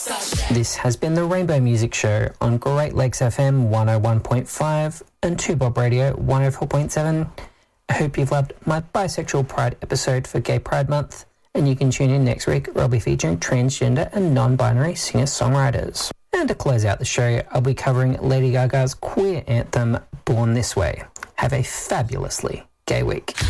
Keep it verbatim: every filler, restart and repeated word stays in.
This has been the Rainbow Music Show on Great Lakes F M one oh one point five and two Bob Radio one oh four point seven. I hope you've loved my Bisexual Pride episode for Gay Pride Month, and you can tune in next week where I'll be featuring transgender and non-binary singer-songwriters. And to close out the show, I'll be covering Lady Gaga's queer anthem, Born This Way. Have a fabulously gay week.